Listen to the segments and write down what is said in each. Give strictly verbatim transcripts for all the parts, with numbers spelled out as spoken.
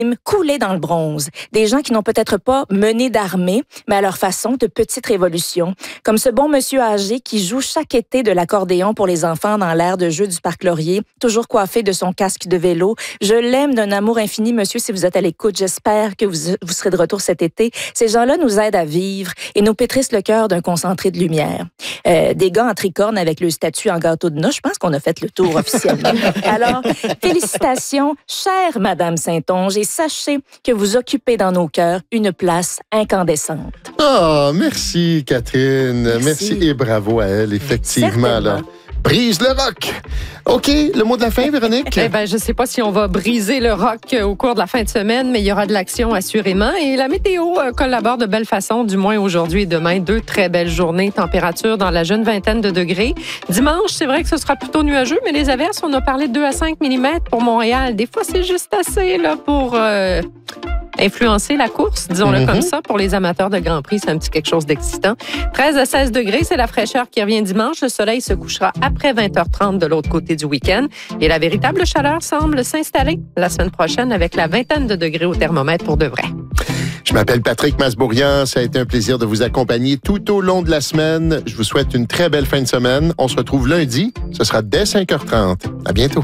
coulés dans le bronze. Des gens qui n'ont peut-être pas mené d'armée, mais à leur façon de petites révolutions. Comme ce bon monsieur âgé qui joue chaque été de l'accordéon pour les enfants dans l'aire de jeu du Parc Laurier, toujours coiffé de son casque de vélo. Je l'aime d'un amour infini, monsieur, si vous êtes à l'écoute. J'espère que vous, vous serez de retour cet été. Ces gens-là nous aident à vivre et nous pétrissent le cœur d'un concentré de lumière. Euh, des gars en tricorne avec le statut en gâteau de noix, je pense qu'on a fait le tour officiellement. Alors, félicitations, chère Madame Saint-Onge, et sachez que vous occupez dans nos cœurs une place incandescente. Oh, merci Catherine. Merci, merci et bravo à elle, effectivement. Là. Brise le rock. OK, le mot de la fin, Véronique? Eh bien, je ne sais pas si on va briser le rock au cours de la fin de semaine, mais il y aura de l'action assurément. Et la météo collabore de belle façon, du moins aujourd'hui et demain. Deux très belles journées. Température dans la jeune vingtaine de degrés. Dimanche, c'est vrai que ce sera plutôt nuageux, mais les averses, on a parlé de deux à cinq millimètres pour Montréal. Des fois, c'est juste assez là pour... Euh influencer la course, disons-le mm-hmm. comme ça. Pour les amateurs de Grand Prix, c'est un petit quelque chose d'excitant. treize à seize degrés, c'est la fraîcheur qui revient dimanche. Le soleil se couchera après vingt heures trente de l'autre côté du week-end. Et la véritable chaleur semble s'installer la semaine prochaine avec la vingtaine de degrés au thermomètre pour de vrai. Je m'appelle Patrick Masbourian. Ça a été un plaisir de vous accompagner tout au long de la semaine. Je vous souhaite une très belle fin de semaine. On se retrouve lundi. Ce sera dès cinq heures trente. À bientôt.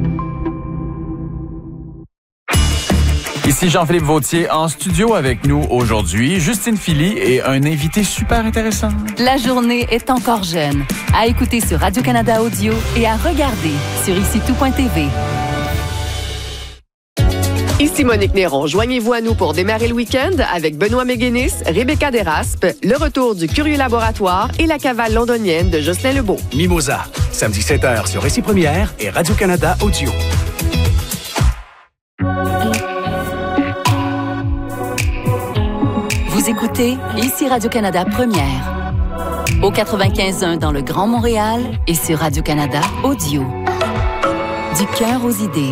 Ici Jean-Philippe Vautier en studio avec nous aujourd'hui. Justine Philly et un invité super intéressant. La journée est encore jeune. À écouter sur Radio-Canada Audio et à regarder sur ici tout point t v. Ici Monique Néron. Joignez-vous à nous pour démarrer le week-end avec Benoît Méguénis, Rebecca Desraspes, le retour du Curieux Laboratoire et la cavale londonienne de Jocelyn Lebeau. Mimosa, samedi sept heures sur Ici Première et Radio-Canada Audio. Vous écoutez ici Radio-Canada Première. Au quatre-vingt-quinze un dans le Grand Montréal et sur Radio-Canada Audio. Du cœur aux idées.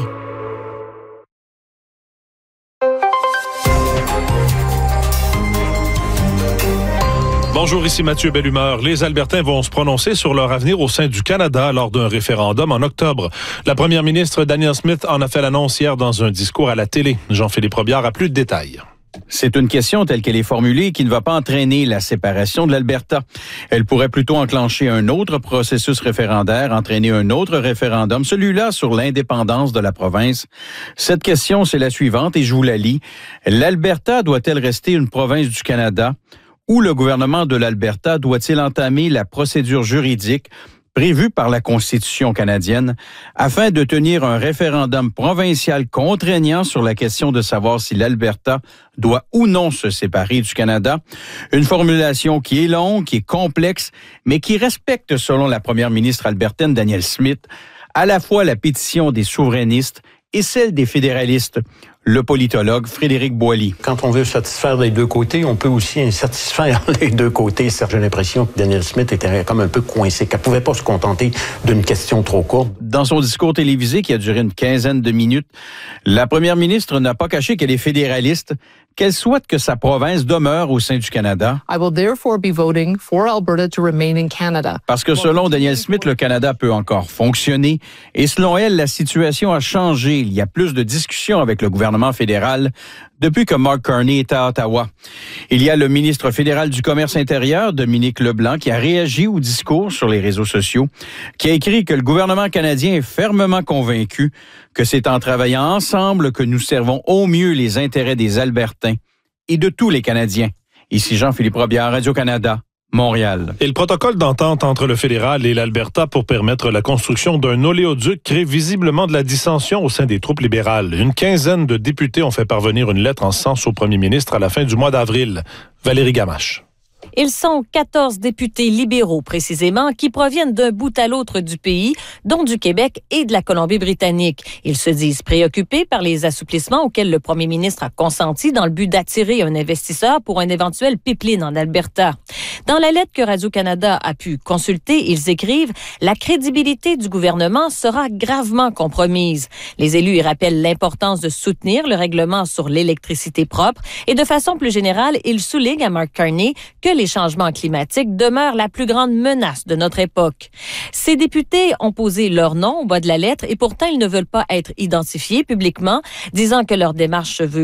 Bonjour, ici Mathieu Bellumeur. Les Albertains vont se prononcer sur leur avenir au sein du Canada lors d'un référendum en octobre. La première ministre Danielle Smith en a fait l'annonce hier dans un discours à la télé. Jean-Philippe Robillard a plus de détails. C'est une question telle qu'elle est formulée qui ne va pas entraîner la séparation de l'Alberta. Elle pourrait plutôt enclencher un autre processus référendaire, entraîner un autre référendum, celui-là sur l'indépendance de la province. Cette question, c'est la suivante et je vous la lis. L'Alberta doit-elle rester une province du Canada ou le gouvernement de l'Alberta doit-il entamer la procédure juridique prévue par la Constitution canadienne afin de tenir un référendum provincial contraignant sur la question de savoir si l'Alberta doit ou non se séparer du Canada. Une formulation qui est longue, qui est complexe, mais qui respecte, selon la première ministre albertaine Danielle Smith, à la fois la pétition des souverainistes et celle des fédéralistes. Le politologue Frédéric Boily. Quand on veut satisfaire les deux côtés, on peut aussi insatisfaire les deux côtés. J'ai l'impression que Danielle Smith était comme un peu coincée, qu'elle pouvait pas se contenter d'une question trop courte. Dans son discours télévisé qui a duré une quinzaine de minutes, la première ministre n'a pas caché qu'elle est fédéraliste, qu'elle souhaite que sa province demeure au sein du Canada. I will therefore be voting for Alberta to remain in Canada. Parce que selon Danielle Smith, le Canada peut encore fonctionner et selon elle, la situation a changé. Il y a plus de discussions avec le gouvernement fédéral depuis que Mark Carney est à Ottawa. Il y a le ministre fédéral du Commerce intérieur, Dominique Leblanc, qui a réagi au discours sur les réseaux sociaux, qui a écrit que le gouvernement canadien est fermement convaincu que c'est en travaillant ensemble que nous servons au mieux les intérêts des Albertains et de tous les Canadiens. Ici Jean-Philippe Robillard, Radio-Canada. Montréal. Et le protocole d'entente entre le fédéral et l'Alberta pour permettre la construction d'un oléoduc crée visiblement de la dissension au sein des troupes libérales. Une quinzaine de députés ont fait parvenir une lettre en ce sens au premier ministre à la fin du mois d'avril. Valérie Gamache. Ils sont quatorze députés libéraux, précisément, qui proviennent d'un bout à l'autre du pays, dont du Québec et de la Colombie-Britannique. Ils se disent préoccupés par les assouplissements auxquels le premier ministre a consenti dans le but d'attirer un investisseur pour un éventuel pipeline en Alberta. Dans la lettre que Radio-Canada a pu consulter, ils écrivent « La crédibilité du gouvernement sera gravement compromise ». Les élus y rappellent l'importance de soutenir le règlement sur l'électricité propre et de façon plus générale, ils soulignent à Mark Carney que les les changements climatiques demeurent la plus grande menace de notre époque. Ces députés ont posé leur nom au bas de la lettre et pourtant ils ne veulent pas être identifiés publiquement, disant que leur démarche se veut